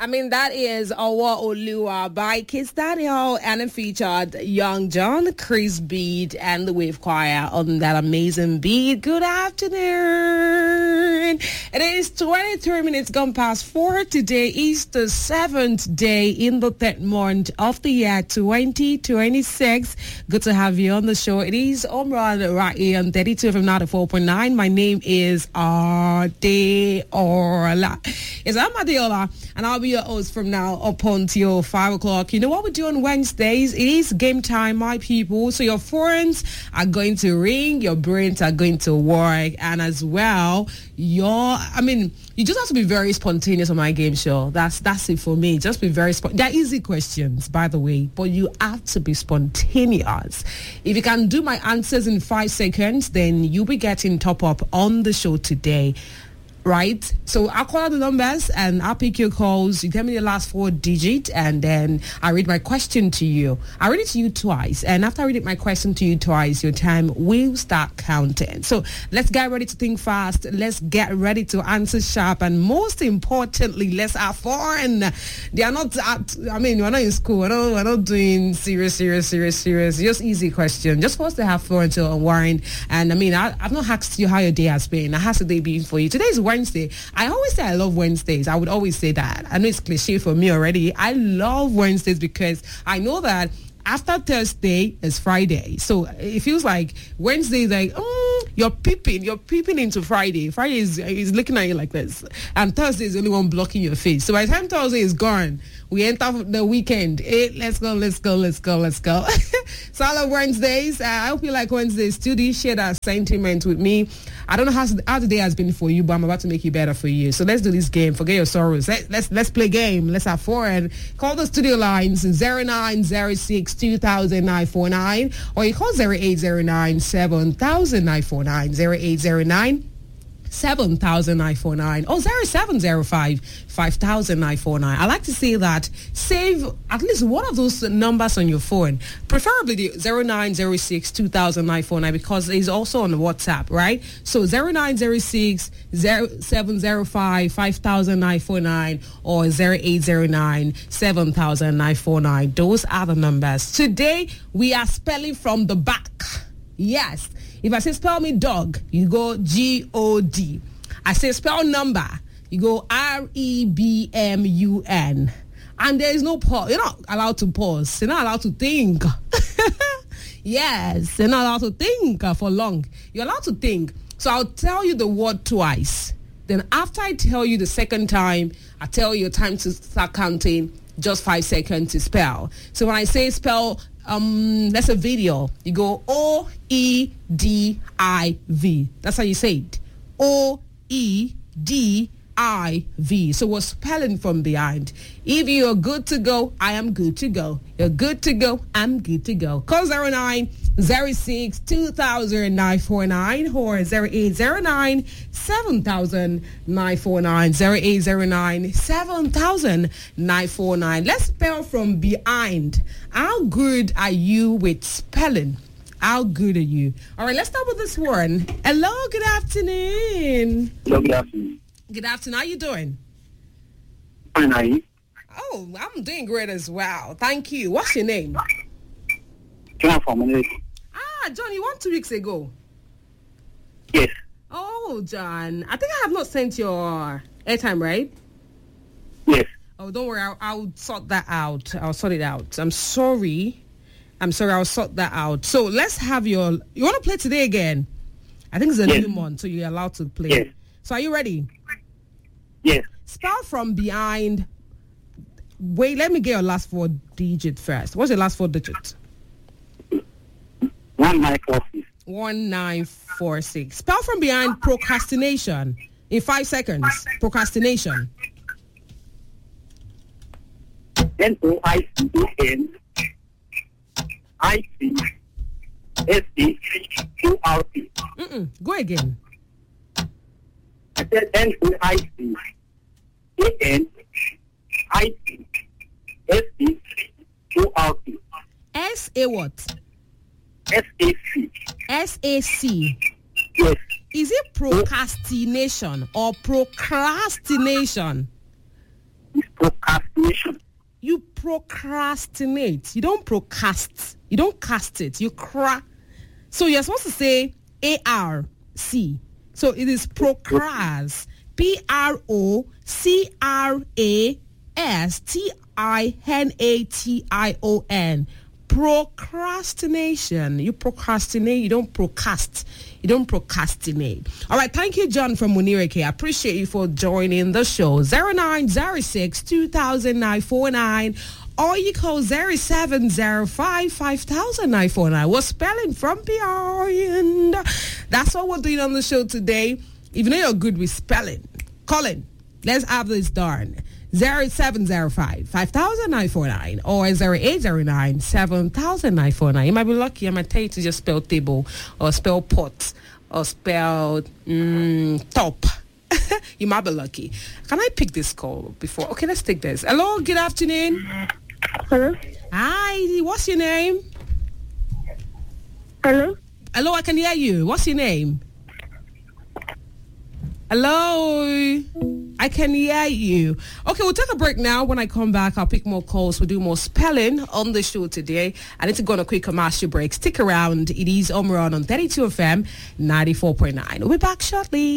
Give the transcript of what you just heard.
I mean, that is Owa Olua by Kiss Daniel, and it featured Young John, Chris Beat, and the Wave Choir on that amazing beat. Good afternoon. It is 23 minutes gone past 4. Today is the 7th day in the 3rd month of the year 2026. Good to have you on the show. It is Omran right here on 32 from 94.9. My name is Adeola. It's Amadiola, and I'll be your host from now up until 5 o'clock. You know what we do on Wednesdays? It is game time, my people. So your phones are going to ring, your brains are going to work, and as well, you just have to be very spontaneous on my game show. That's it for me. Just be very They're easy questions, by the way, but you have to be spontaneous. If you can do my answers in 5 seconds, then you'll be getting top up on the show today. Right? So I'll call out the numbers and I'll pick your calls. You tell me the last 4 digits and then I read my question to you. I read it to you twice. And after I read my question to you twice, your time will start counting. So let's get ready to think fast. Let's get ready to answer sharp. And most importantly, let's have fun. We're not in school. We're not doing serious. Just easy question. Just for us to have fun, to unwind. And I've not asked you how your day has been. How's the day been for you? Today is Wednesday. I always say I love Wednesdays. I would always say that. I know it's cliche for me already. I love Wednesdays because I know that after Thursday is Friday. So it feels like Wednesday is like, you're peeping into Friday. Friday is looking at you like this. And Thursday is the only one blocking your face. So by the time Thursday is gone, we enter the weekend. Hey, let's go. So I love Wednesdays. I hope you like Wednesdays too. Do you share that sentiment with me? I don't know how the day has been for you, but I'm about to make it better for you. So let's do this game. Forget your sorrows. Let's play game. Let's have fun. Call the studio lines 0906 200949 or you call 0809 700949 0809 7,949 or 0705 5,949. I like to say that save at least one of those numbers on your phone, preferably the 0906 200949 because it's also on WhatsApp, right? So 0906 0705 5,949 or 0809 7,949. Those are the numbers. Today we are spelling from the back. Yes. If I say spell me dog, you go G-O-D. I say spell number, you go R-E-B-M-U-N. And there is no pause. You're not allowed to pause. You're not allowed to think. Yes, you're not allowed to think for long. You're allowed to think. So I'll tell you the word twice. Then after I tell you the second time, I tell you your time to start counting, just 5 seconds to spell. So when I say spell, that's a video. You go O-E-D-I-V. That's how you say it. O-E-D-I-V. So we're spelling from behind. If you're good to go, I am good to go. You're good to go, I'm good to go. Call 0906 200949 or 0809 7,949 0809 7,949. Let's spell from behind. How good are you with spelling? How good are you? All right, let's start with this one. Hello, good afternoon. Hello, good afternoon. Good afternoon. How you doing? Fine, are you? Oh, I'm doing great as well. Thank you. What's your name? John from Manila. John, you won 2 weeks ago. Yes. Oh, John. I think I have not sent your airtime, right? Yes. Oh, don't worry. I'll sort that out. I'll sort it out. I'm sorry. I'll sort that out. So let's have you want to play today again? I think it's a new month, so you're allowed to play. Yes. So are you ready? Yes. Spell from behind. Wait, let me get your last 4 digits first. What's your last 4 digits? 1946. 1946. Spell from behind procrastination in 5 seconds. Procrastination. Noiscasqrt. Go again. I said Noiscasqrt. S-A what? S-A-C. S-A-C. Yes. Is it procrastination or procrastination? is procrastination. You procrastinate. You don't procrast. You don't cast it. You So you're supposed to say A-R-C. So it is procrast. P-R-O-C-R-A-S-T-I-N-A-T-I-O-N. Procrastination. You procrastinate. You don't procrast. You don't procrastinate. All right. Thank you, John from Munireke. I appreciate you for joining the show. 0906-2009-49 or you call 0705-5009-49. We're spelling from behind. That's what we're doing on the show today. If you know you're good with spelling, call in. Let's have this done. 0705-5009-49 or 0809-7009-49. You might be lucky. I might tell you to just spell table or spell pot or spell top. You might be lucky. Can I pick this call before? Okay, let's take this. Hello, good afternoon. Hello? Hi, what's your name? Hello? Hello, I can hear you. What's your name? Hello? I can hear you. Okay, we'll take a break now. When I come back, I'll pick more calls. We'll do more spelling on the show today. I need to go on a quick commercial break. Stick around. It is Omron on 32 FM 94.9. We'll be back shortly.